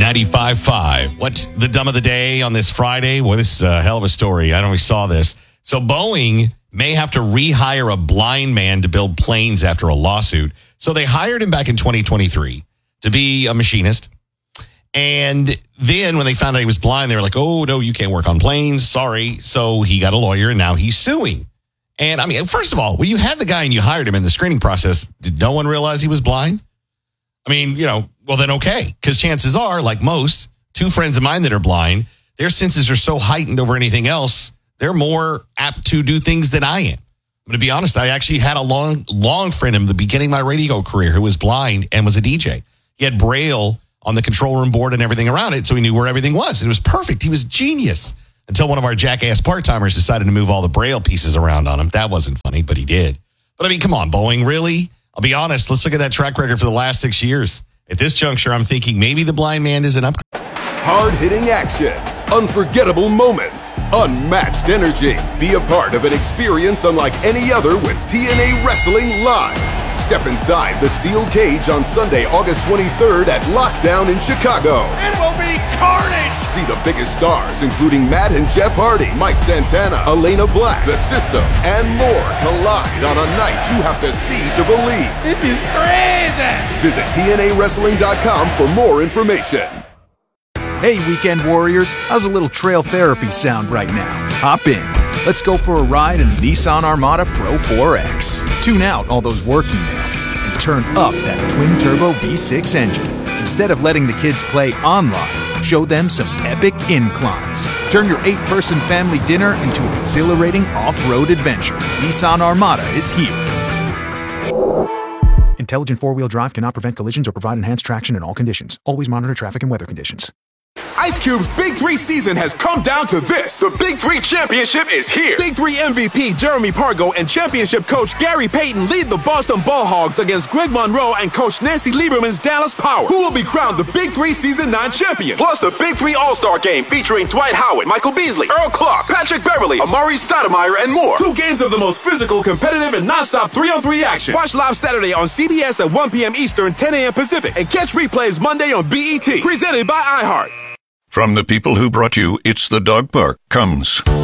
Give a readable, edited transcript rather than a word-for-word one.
95.5. What's the dumb of the day on this Friday? Well, this is a hell of a story. I don't know if we saw this. So Boeing may have to rehire a blind man to build planes after a lawsuit. So they hired him back in 2023 to be a machinist. And then when they found out he was blind, they were like, oh, no, you can't work on planes. Sorry. So he got a lawyer and now he's suing. And I mean, first of all, when you had the guy and you hired him in the screening process, did no one realize he was blind? I mean, well, then okay. Because chances are, like most, two friends of mine that are blind, their senses are so heightened over anything else, they're more apt to do things than I am. I'm going to be honest, I actually had a long friend in the beginning of my radio career who was blind and was a DJ. He had Braille on the control room board and everything around it, so he knew where everything was. It was perfect. He was genius. Until one of our jackass part-timers decided to move all the Braille pieces around on him. That wasn't funny, but he did. But I mean, come on, Boeing, really? I'll be honest. Let's look at that track record for the last 6 years. At this juncture, I'm thinking maybe the blind man is an upgrade. Hard-hitting action, unforgettable moments, unmatched energy. Be a part of an experience unlike any other with TNA Wrestling Live. Step inside the steel cage on Sunday, August 23rd at Lockdown in Chicago. It will be carnage! See the biggest stars, including Matt and Jeff Hardy, Mike Santana, Elena Black, The System, and more collide on a night you have to see to believe. This is crazy! Visit TNAWrestling.com for more information. Hey, Weekend Warriors, how's a little trail therapy sound right now? Hop in. Let's go for a ride in the Nissan Armada Pro 4X. Tune out all those work emails and turn up that twin-turbo V6 engine. Instead of letting the kids play online, show them some epic inclines. Turn your 8-person family dinner into an exhilarating off-road adventure. Nissan Armada is here. Intelligent four-wheel drive cannot prevent collisions or provide enhanced traction in all conditions. Always monitor traffic and weather conditions. Ice Cube's Big 3 season has come down to this. The Big 3 Championship is here. Big 3 MVP Jeremy Pargo and championship coach Gary Payton lead the Boston Ball Hogs against Greg Monroe and coach Nancy Lieberman's Dallas Power, who will be crowned the Big 3 Season 9 champion. Plus the Big 3 All-Star Game featuring Dwight Howard, Michael Beasley, Earl Clark, Patrick Beverly, Amari Stoudemire, and more. 2 games of the most physical, competitive, and non-stop 3-on-3 action. Watch live Saturday on CBS at 1 p.m. Eastern, 10 a.m. Pacific, and catch replays Monday on BET. Presented by iHeart. From the people who brought you It's the Dog Park comes